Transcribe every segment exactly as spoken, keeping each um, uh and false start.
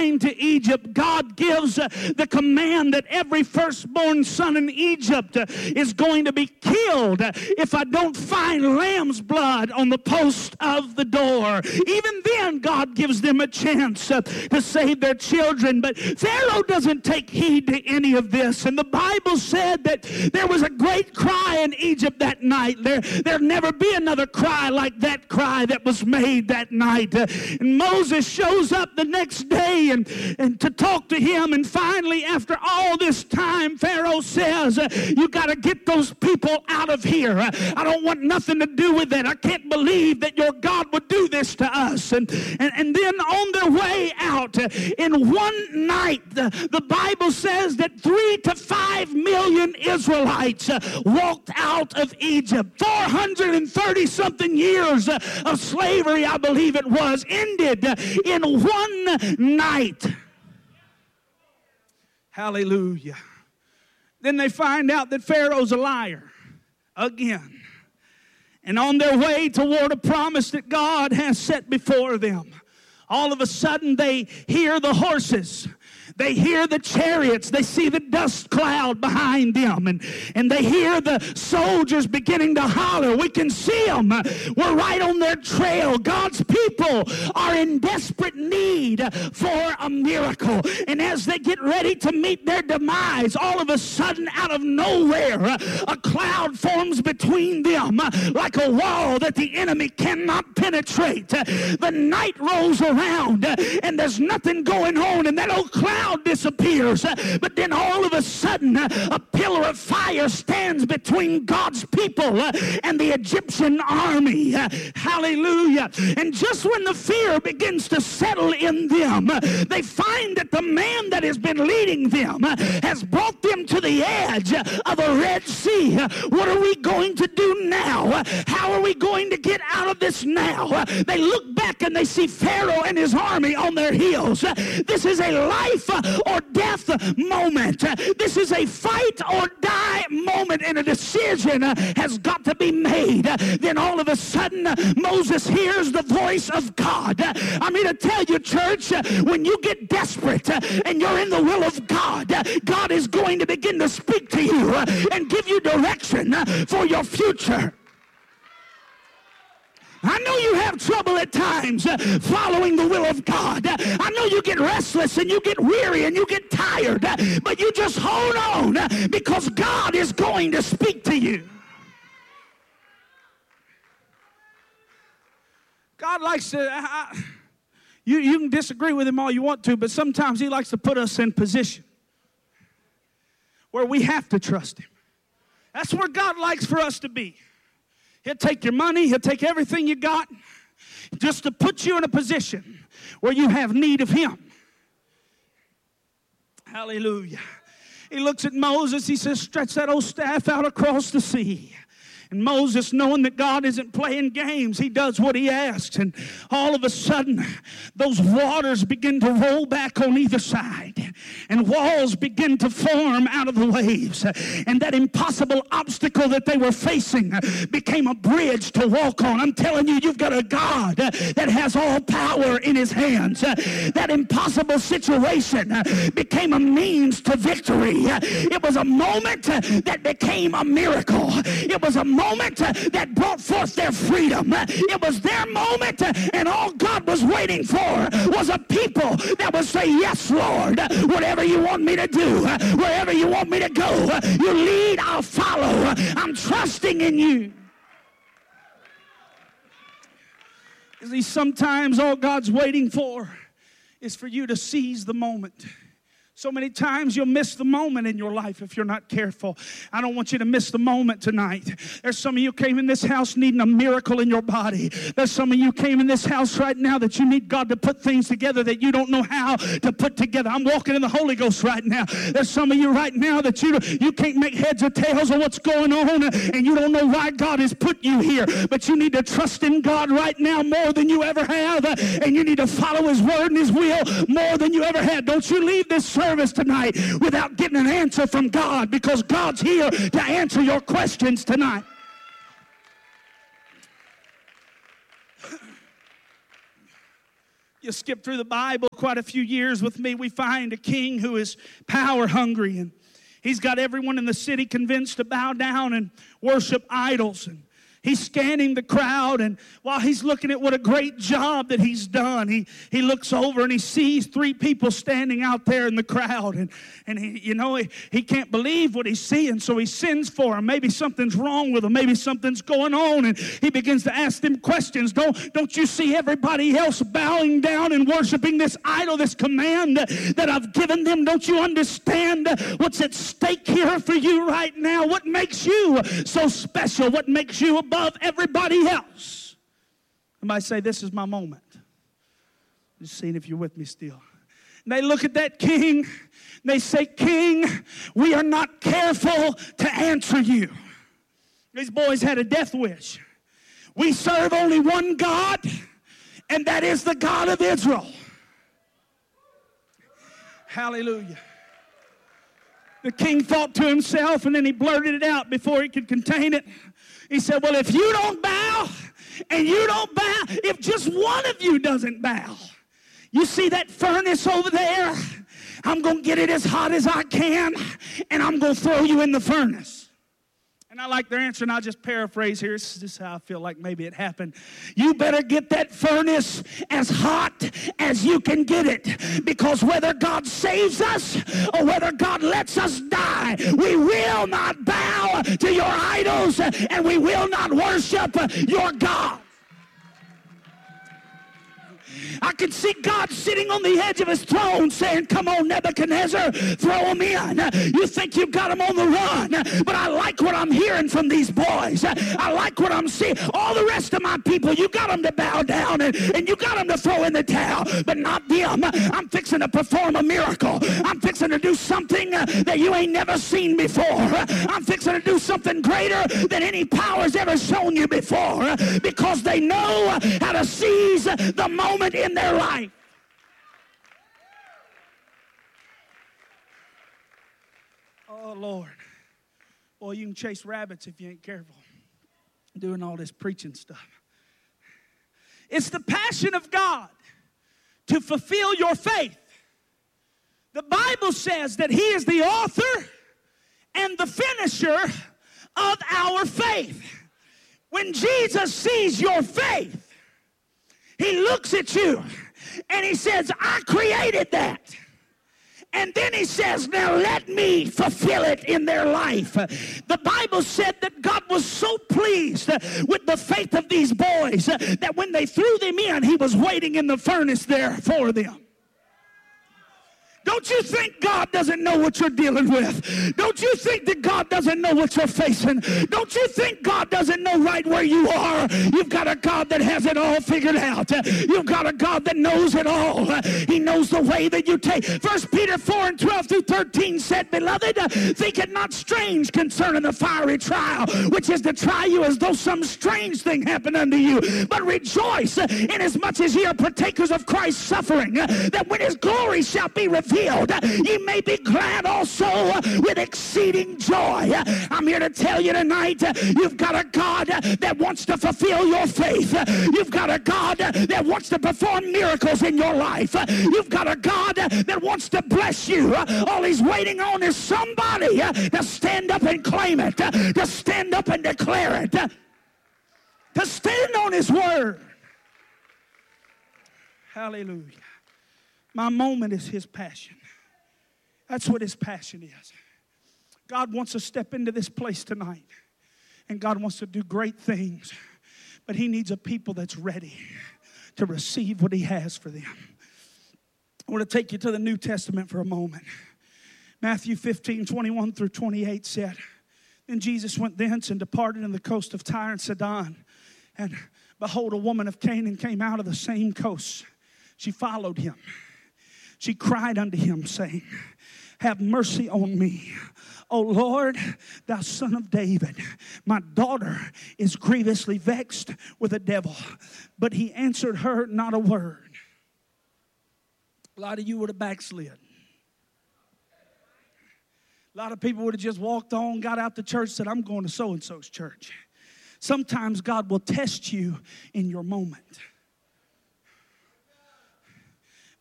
flying to Egypt, God gives uh, the command that every firstborn son in Egypt uh, is going to be killed uh, if I don't find lamb's blood on the post of the door. Even then, God gives them a chance uh, to save their children. But Pharaoh doesn't take heed to any of this. And the Bible said that there was a great cry in Egypt that night. There, there'd never be another cry like that cry that was made that night. Uh, and Moses shows up the next day and, and to talk to him. And finally, after all this time, Pharaoh says, uh, you got to get those people out of here. Uh, I don't want nothing to do with it. I can't believe that your God would do this to us. And, and, and then on their way out, uh, in one night, the, the Bible says that three to five million Israelites uh, walked out of Egypt. four hundred thirty something years uh, of slavery, I believe it was, ended uh, in one night. Hallelujah. Then they find out that Pharaoh's a liar again. And on their way toward a promise that God has set before them, all of a sudden they hear the horses. They hear the chariots. They see the dust cloud behind them. And, and they hear the soldiers beginning to holler. We can see them. We're right on their trail. God's people are in desperate need for a miracle. And as they get ready to meet their demise, all of a sudden, out of nowhere, a cloud forms between them like a wall that the enemy cannot penetrate. The night rolls around and there's nothing going on, and that old cloud disappears, but then all of a sudden a pillar of fire stands between God's people and the Egyptian army. Hallelujah. And just when the fear begins to settle in them, they find that the man that has been leading them has brought them to the edge of a Red Sea. What are we going to do now? How are we going to get out of this now? They look back and they see Pharaoh and his army on their heels. This is a life or death moment. This is a fight or die moment, and a decision has got to be made. Then all of a sudden, Moses hears the voice of God. I'm here to tell you, church, when you get desperate and you're in the will of God, God is going to begin to speak to you and give you direction for your future. I know you have trouble at times uh, following the will of God. Uh, I know you get restless and you get weary and you get tired, uh, but you just hold on uh, because God is going to speak to you. God likes to, uh, uh, you, you can disagree with him all you want to, but sometimes he likes to put us in position where we have to trust him. That's where God likes for us to be. He'll take your money. He'll take everything you got just to put you in a position where you have need of him. Hallelujah. He looks at Moses. He says, stretch that old staff out across the sea. And Moses, knowing that God isn't playing games, he does what he asks. And all of a sudden, those waters begin to roll back on either side. And walls begin to form out of the waves. And that impossible obstacle that they were facing became a bridge to walk on. I'm telling you, you've got a God that has all power in his hands. That impossible situation became a means to victory. It was a moment that became a miracle. It was a moment moment that brought forth their freedom. It was their moment, and all God was waiting for was a people that would say, yes, Lord, whatever you want me to do, wherever you want me to go, you lead, I'll follow. I'm trusting in you. You see, sometimes all God's waiting for is for you to seize the moment. So many times you'll miss the moment in your life if you're not careful. I don't want you to miss the moment tonight. There's some of you came in this house needing a miracle in your body. There's some of you came in this house right now that you need God to put things together that you don't know how to put together. I'm walking in the Holy Ghost right now. There's some of you right now that you, you can't make heads or tails of what's going on, and you don't know why God has put you here. But you need to trust in God right now more than you ever have, and you need to follow his word and his will more than you ever had. Don't you leave this service tonight without getting an answer from God, because God's here to answer your questions tonight. You skip through the Bible quite a few years with me, we find a king who is power hungry, and he's got everyone in the city convinced to bow down and worship idols. And he's scanning the crowd, and while he's looking at what a great job that he's done, he, he looks over and he sees three people standing out there in the crowd. And, and he, you know, he, he can't believe what he's seeing, so he sends for them. Maybe something's wrong with them. Maybe something's going on. And he begins to ask them questions. Don't, don't you see everybody else bowing down and worshiping this idol, this command that I've given them? Don't you understand what's at stake here for you right now? What makes you so special? What makes you above everybody else? Somebody say, this is my moment. Just seeing if you're with me still. And they look at that king. They say, King, we are not careful to answer you. These boys had a death wish. We serve only one God, and that is the God of Israel. Hallelujah. The king thought to himself, and then he blurted it out before he could contain it. He said, well, if you don't bow, and you don't bow, if just one of you doesn't bow, you see that furnace over there? I'm going to get it as hot as I can, and I'm going to throw you in the furnace. And I like their answer, and I'll just paraphrase here. This is how I feel like maybe it happened. You better get that furnace as hot as you can get it, because whether God saves us or whether God lets us die, we will not bow to your idols, and we will not worship your God. I can see God sitting on the edge of his throne saying, come on, Nebuchadnezzar, throw them in. You think you've got them on the run, but I like what I'm hearing from these boys. I like what I'm seeing. All the rest of my people, you got them to bow down, and, and you got them to throw in the towel, but not them. I'm fixing to perform a miracle. I'm fixing to do something that you ain't never seen before. I'm fixing to do something greater than any power's ever shown you before, because they know how to seize the moment in their life. Oh, Lord. Boy, you can chase rabbits if you ain't careful doing all this preaching stuff. It's the passion of God to fulfill your faith. The Bible says that he is the author and the finisher of our faith. When Jesus sees your faith, he looks at you and he says, I created that. And then he says, now let me fulfill it in their life. The Bible said that God was so pleased with the faith of these boys that when they threw them in, he was waiting in the furnace there for them. Don't you think God doesn't know what you're dealing with? Don't you think that God doesn't know what you're facing? Don't you think God doesn't know right where you are? You've got a God that has it all figured out. You've got a God that knows it all. He knows the way that you take. First Peter four and twelve through thirteen said, Beloved, think it not strange concerning the fiery trial, which is to try you as though some strange thing happened unto you. But rejoice inasmuch as ye are partakers of Christ's suffering, that when his glory shall be revealed, ye may be glad also with exceeding joy. I'm here to tell you tonight, you've got a God that wants to fulfill your faith. You've got a God that wants to perform miracles in your life. You've got a God that wants to bless you. All he's waiting on is somebody to stand up and claim it, to stand up and declare it, to stand on his word. Hallelujah. My moment is his passion. That's what his passion is. God wants to step into this place tonight, and God wants to do great things, but he needs a people that's ready to receive what he has for them. I want to take you to the New Testament for a moment. Matthew fifteen, twenty-one through twenty-eight said, Then Jesus went thence and departed in the coast of Tyre and Sidon. And behold, a woman of Canaan came out of the same coast. She followed him. She cried unto him, saying, Have mercy on me, O Lord, thou son of David. My daughter is grievously vexed with a devil. But he answered her not a word. A lot of you would have backslid. A lot of people would have just walked on, got out the church, said, I'm going to so-and-so's church. Sometimes God will test you in your moment.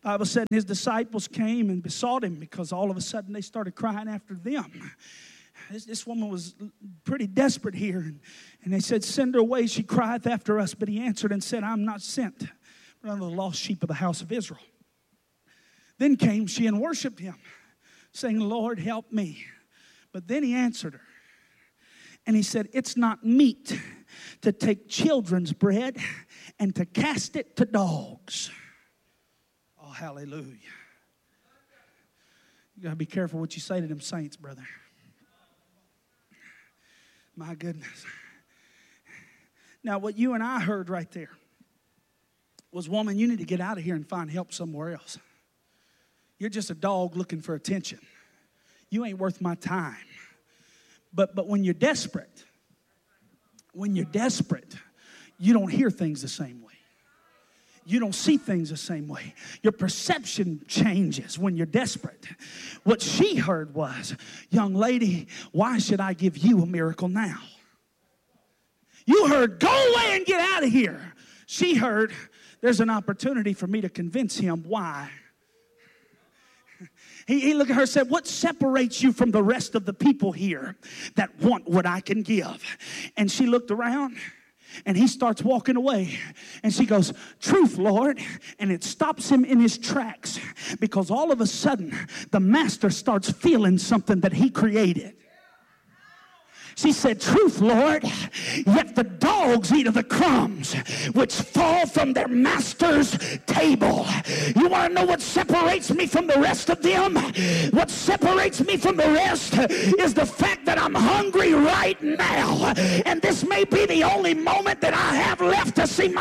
Bible said his disciples came and besought him because all of a sudden they started crying after them. This, this woman was pretty desperate here. And, and they said, send her away, she crieth after us. But he answered and said, I'm not sent, but unto the lost sheep of the house of Israel. Then came she and worshipped him, saying, Lord, help me. But then he answered her. And he said, it's not meet to take children's bread and to cast it to dogs. Oh, hallelujah. You got to be careful what you say to them saints, brother. My goodness. Now, what you and I heard right there was, woman, you need to get out of here and find help somewhere else. You're just a dog looking for attention. You ain't worth my time. But but when you're desperate, when you're desperate, you don't hear things the same way. You don't see things the same way. Your perception changes when you're desperate. What she heard was, young lady, why should I give you a miracle now? You heard, go away and get out of here. She heard, there's an opportunity for me to convince him why. He, he looked at her and said, what separates you from the rest of the people here that want what I can give? And she looked around. And he starts walking away. And she goes, truth, Lord. And it stops him in his tracks. Because all of a sudden, the master starts feeling something that he created. She said, truth, Lord, yet the dogs eat of the crumbs which fall from their master's table. You want to know what separates me from the rest of them? What separates me from the rest is the fact that I'm hungry right now. And this may be the only moment that I have left to see my